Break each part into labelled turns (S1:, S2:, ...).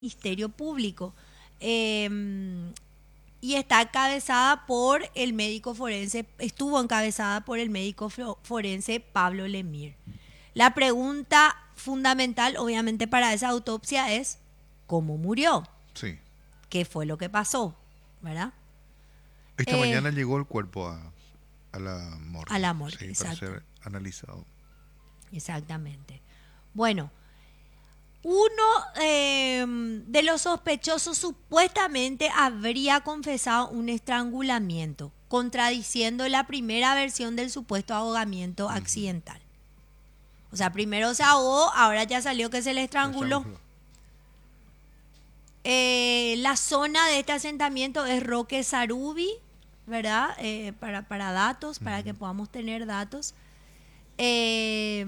S1: Ministerio Público. Y está encabezada por el médico forense, estuvo encabezada por el médico forense Pablo Lemir. La pregunta fundamental, obviamente, para esa autopsia es ¿cómo murió?
S2: Sí.
S1: ¿Qué fue lo que pasó? ¿Verdad?
S2: Esta
S1: Eh,
S2: mañana llegó el cuerpo a la
S1: a
S2: morgue,
S1: la morgue,
S2: sí, para
S1: exacto.
S2: ser analizado.
S1: Exactamente. Bueno, uno de los sospechosos supuestamente habría confesado un estrangulamiento, contradiciendo la primera versión del supuesto ahogamiento
S2: Ujú.
S1: accidental. O sea, primero se ahogó, ahora ya salió que se le
S2: Se
S1: estranguló.
S2: estranguló.
S1: La zona de este asentamiento es Roque Sarubi, ¿verdad? Para datos, para que
S2: Ujú.
S1: podamos tener datos. Eh,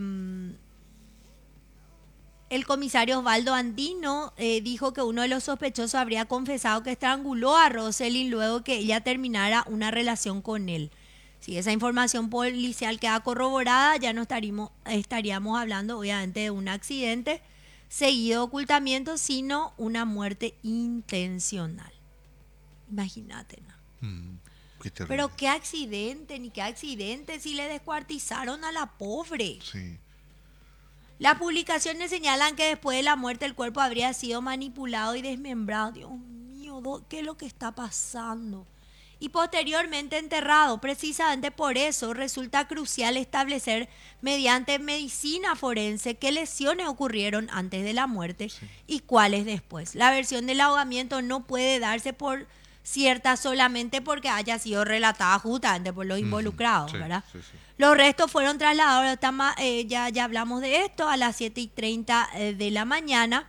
S1: El comisario Osvaldo Andino dijo que uno de los sospechosos habría confesado que estranguló a Roselyn luego que ella terminara una relación con él. Si esa información policial queda corroborada, ya no estaríamos hablando obviamente de un accidente seguido de ocultamiento, sino una muerte intencional. Imagínate, ¿no?
S2: Qué terrible.
S1: Pero qué accidente, ni qué accidente, si le descuartizaron a la pobre.
S2: Sí.
S1: Las publicaciones señalan que después de la muerte el cuerpo habría sido manipulado y desmembrado. Dios mío, ¿qué es lo que está pasando? Y posteriormente enterrado. Precisamente por eso resulta crucial establecer mediante medicina forense qué lesiones ocurrieron antes de la muerte
S2: Sí.
S1: y cuáles después. La versión del ahogamiento no puede darse por cierta solamente porque haya sido relatada justamente por los
S2: Ujú.
S1: involucrados,
S2: Sí,
S1: ¿verdad?
S2: sí, sí.
S1: Los restos fueron trasladados, ya hablamos de esto, a las 7:30 de la mañana.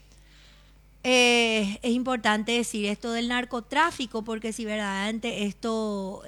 S1: Es importante decir esto del narcotráfico, porque si verdaderamente esto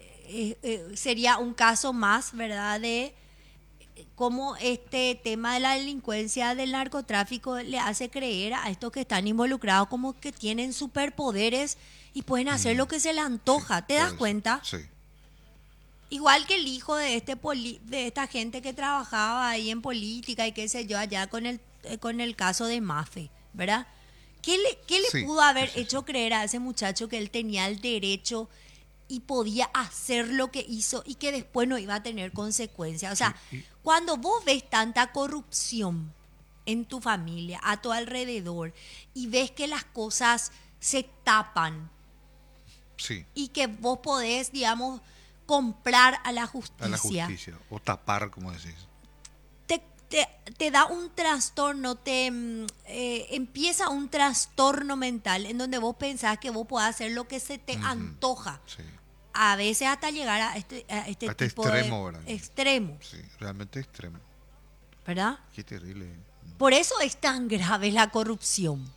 S1: sería un caso más, ¿verdad?, de cómo este tema de la delincuencia del narcotráfico le hace creer a estos que están involucrados como que tienen superpoderes y pueden hacer lo
S2: Ujú.
S1: que se les
S2: Sí,
S1: antoja. ¿Te das
S2: puede ser.
S1: cuenta?
S2: Sí.
S1: Igual que el hijo de de esta gente que trabajaba ahí en política y qué sé yo, allá con el caso de Mafe, ¿verdad? ¿Qué le
S2: Sí,
S1: pudo
S2: sí,
S1: haber
S2: sí, sí.
S1: hecho creer a ese muchacho que él tenía el derecho y podía hacer lo que hizo y que después no iba a tener consecuencias? O sea,
S2: Sí, y
S1: cuando vos ves tanta corrupción en tu familia, a tu alrededor, y ves que las cosas se tapan
S2: sí,
S1: y que vos podés, digamos, comprar a la
S2: a la
S1: justicia,
S2: justicia. O tapar, como decís.
S1: te, te, te da un trastorno, empieza un trastorno mental en donde vos pensás que vos podés hacer lo que se te
S2: Ujú.
S1: antoja.
S2: Sí.
S1: A veces hasta llegar a este
S2: Hasta
S1: tipo de
S2: extremo, ¿verdad?
S1: extremos,
S2: Sí, realmente extremo.
S1: ¿verdad?
S2: Qué terrible.
S1: Por eso es tan grave la corrupción.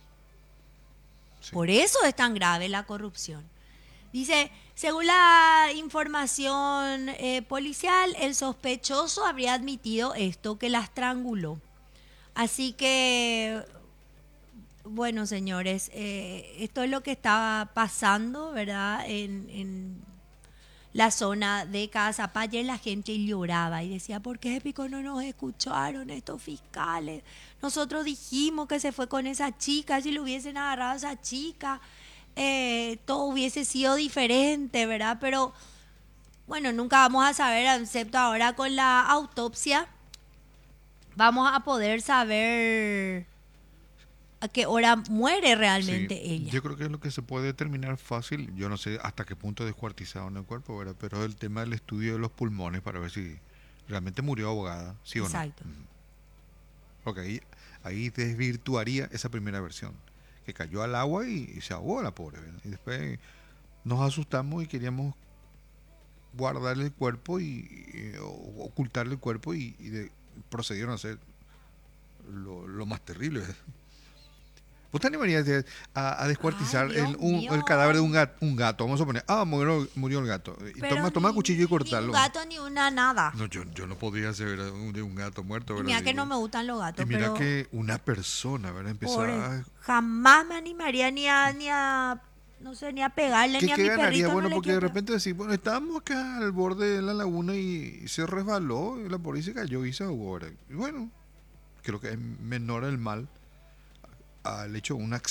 S2: Sí.
S1: Por eso es tan grave la corrupción. Dice, según la información policial, el sospechoso habría admitido esto, que la estranguló. Así que, bueno, señores, esto es lo que estaba pasando, ¿verdad? En la zona de Casa. Ayer la gente lloraba y decía, ¿por qué Pico no nos escucharon estos fiscales? Nosotros dijimos que se fue con esa chica, si le hubiesen agarrado a esa chica, todo hubiese sido diferente, ¿verdad? Pero bueno, nunca vamos a saber, excepto ahora con la autopsia, vamos a poder saber a qué hora muere
S2: Sí,
S1: realmente
S2: yo
S1: ella.
S2: creo que es lo que se puede determinar fácil. Yo no sé hasta qué punto descuartizado en el cuerpo, ¿verdad? Pero es el tema del estudio de los pulmones para ver si realmente murió ahogada, sí o no.
S1: Exacto.
S2: Ujú. Porque ahí desvirtuaría esa primera versión, que cayó al agua y se ahogó la pobre, ¿verdad? Y después nos asustamos y queríamos guardarle el cuerpo o ocultarle el cuerpo procedieron a hacer lo más terrible, ¿verdad? ¿Vos te animarías a
S1: Ay,
S2: descuartizar
S1: Dios
S2: el cadáver de
S1: mío.
S2: un gato? Vamos a poner, murió el gato. Y
S1: Pero
S2: toma el cuchillo y
S1: ni un
S2: cortarlo.
S1: gato ni una nada.
S2: No, yo no podía hacer de un gato muerto,
S1: Y
S2: ¿verdad?
S1: mira
S2: Sí,
S1: que no
S2: pues.
S1: me gustan los
S2: Y
S1: gatos,
S2: mira
S1: pero
S2: que una persona, ¿verdad?
S1: pobre,
S2: Empezaba.
S1: jamás me animaría ni a, no sé, ni a pegarle, ni a
S2: ¿Qué
S1: mi
S2: ganaría?
S1: perrito no
S2: Bueno,
S1: le
S2: porque de
S1: quiero pegar.
S2: repente decís, bueno, estábamos acá al borde de la laguna y se resbaló, y la policía cayó y se ahogó, ¿verdad? Y bueno, creo que es menor el mal al hecho de una